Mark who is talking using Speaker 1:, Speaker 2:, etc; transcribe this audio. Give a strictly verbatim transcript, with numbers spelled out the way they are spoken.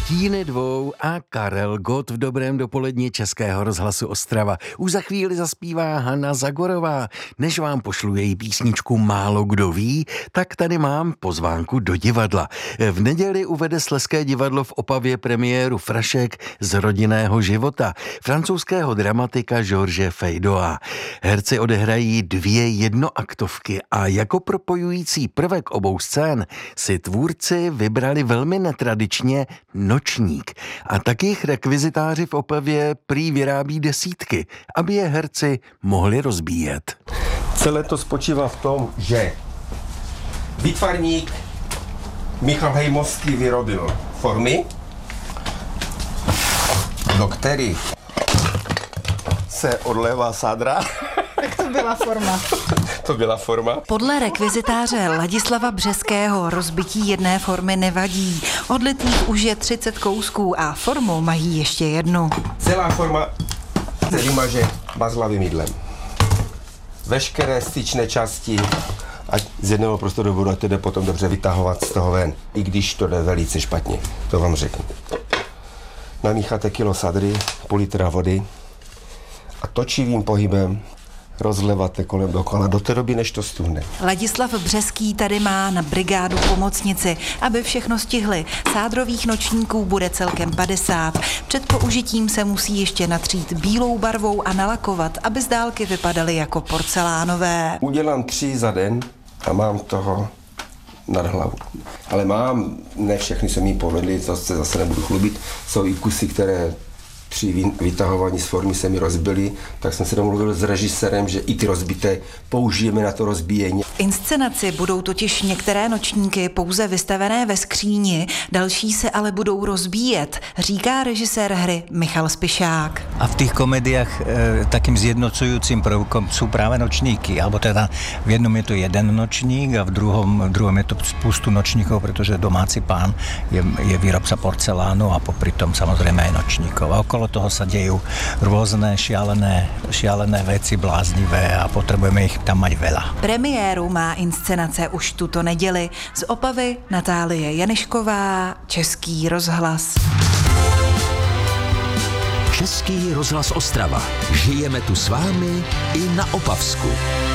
Speaker 1: Stíny dvou a Karel Gott v dobrém dopoledni Českého rozhlasu Ostrava. Už za chvíli zaspívá Hana Zagorová. Než vám pošlu její písničku Málo kdo ví, tak tady mám pozvánku do divadla. V neděli uvede Slezské divadlo v Opavě premiéru Frašek z rodinného života francouzského dramatika George Feydeau. Herci odehrají dvě jednoaktovky a jako propojující prvek obou scén si tvůrci vybrali velmi netradičně nočník. A tak jich rekvizitáři v Opavě prý vyrábí desítky, aby je herci mohli rozbíjet.
Speaker 2: Celé to spočívá v tom, že výtvarník Michal Hejmovský vyrobil formy, do kterých se odlévá sádra.
Speaker 3: Tak to byla forma.
Speaker 2: To byla forma.
Speaker 3: Podle rekvizitáře Ladislava Břeského rozbití jedné formy nevadí. Odlitých už je třicet kousků a formu mají ještě jednu.
Speaker 2: Celá forma se vymaže mazlavým mydlem. Veškeré styčné části a z jednoho prostoru budete jde potom dobře vytahovat z toho ven, i když to jde velice špatně, to vám řeknu. Namícháte kilo sadry, půl litra vody a točivým pohybem rozleváte kolem dokola do té doby, než to stuhne.
Speaker 3: Ladislav Břeský tady má na brigádu pomocnici, aby všechno stihli. Sádrových nočníků bude celkem padesát. Před použitím se musí ještě natřít bílou barvou a nalakovat, aby z dálky vypadaly jako porcelánové.
Speaker 2: Udělám tři za den a mám toho nad hlavu. Ale mám, ne všechny se mi povedly, to se zase nebudu chlubit. Jsou i kusy, které při vytahování z formy se mi rozbily, tak jsem se domluvil s režisérem, že i ty rozbité použijeme na to rozbíjení.
Speaker 3: V inscenaci budou totiž některé nočníky pouze vystavené ve skříni, další se ale budou rozbíjet, říká režisér hry Michal Spišák.
Speaker 4: A v těch komediách e, takým zjednocujícím prvkom jsou právě nočníky, alebo teda v jednom je to jeden nočník a v druhom, v druhom je to spoustu nočníkov, protože domácí pán je, je výrobca porcelánu a popri tom samozřejmě je nočníkov. A okolo toho sa dejú rôzne šialené, šialené veci, bláznivé a potrebujeme ich tam mať veľa.
Speaker 3: Premiéru má inscenace už tuto neděli. Z Opavy Natálie Janišková, Český rozhlas.
Speaker 5: Český rozhlas Ostrava. Žijeme tu s vámi i na Opavsku.